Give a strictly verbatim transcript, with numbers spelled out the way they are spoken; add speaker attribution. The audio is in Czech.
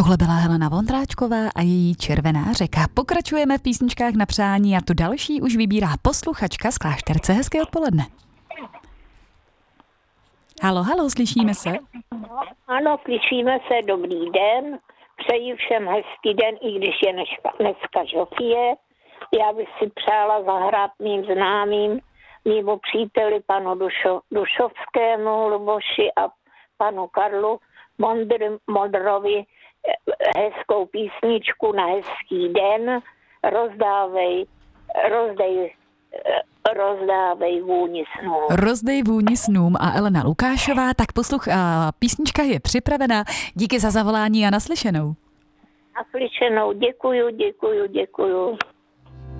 Speaker 1: Tohle byla Helena Vondráčková a její Červená řeka. Pokračujeme v písničkách na přání a tu další už vybírá posluchačka z Klášterce. Hezké odpoledne. Halo, halo, slyšíme se?
Speaker 2: Ano, slyšíme se, dobrý den. Přeji všem hezký den, i když je dneska, dneska žofie. Já bych si přála zahrát mým známým, mýmu příteli panu Dušo, Dušovskému, Luboši a panu Karlu Mondr, Modrovi hezkou písničku na hezký den. Rozdávej, rozdej, rozdávej vůni snům.
Speaker 1: Rozdej vůni snům a Elena Lukášová, tak posluch, a písnička je připravena. Díky za zavolání a naslyšenou.
Speaker 2: Naslyšenou, děkuju, děkuju, děkuju.